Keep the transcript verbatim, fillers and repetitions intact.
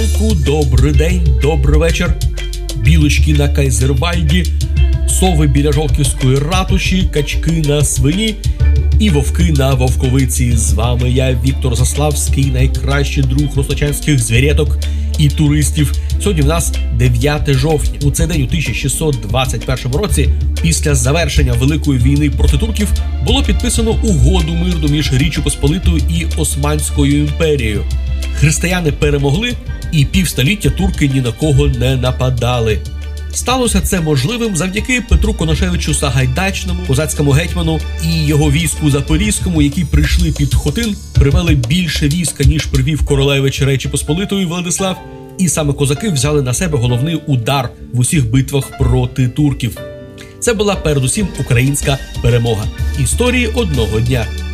ранку, добрий день, добрий вечір. Білочки на Кайзервальді, сови біля Жовківської ратуші, качки на свині і вовки на вовковиці. З вами я, Віктор Заславський, найкращий друг росточанських звіряток і туристів. Сьогодні в нас дев'яте жовтня. У цей день у тисяча шістсот двадцять першому році, після завершення Великої війни проти турків, було підписано угоду мирну між Річчю Посполитою і Османською імперією. Християни перемогли, і півстоліття турки ні на кого не нападали. Сталося це можливим завдяки Петру Конашевичу Сагайдачному, козацькому гетьману, і його війську Запорізькому, які прийшли під Хотин, привели більше війська, ніж привів королевич Речі Посполитої Владислав, і саме козаки взяли на себе головний удар в усіх битвах проти турків. Це була передусім українська перемога. Історії одного дня.